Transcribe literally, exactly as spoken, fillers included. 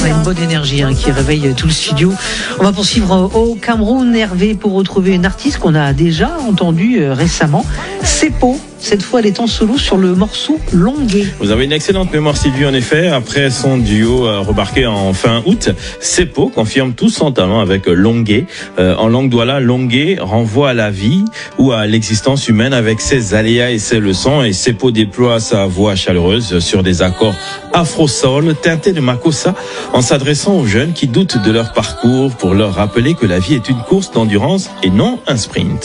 a une bonne énergie hein, qui réveille tout le studio. On va poursuivre au Cameroun, Hervé, pour retrouver une artiste qu'on a déjà entendue euh, récemment, Seppo. Cette fois, elle est en solo sur le morceau Longué. Vous avez une excellente mémoire, Sylvie, en effet. Après son duo euh, remarqué en fin août, Seppo confirme tout son talent avec Longué. Euh, en langue douala, Longué renvoie à la vie ou à l'existence humaine avec ses aléas et ses leçons. Et Seppo déploie sa voix chaleureuse sur des accords afro-soul teintés de makossa en s'adressant aux jeunes qui doutent de leur parcours pour leur rappeler que la vie est une course d'endurance et non un sprint.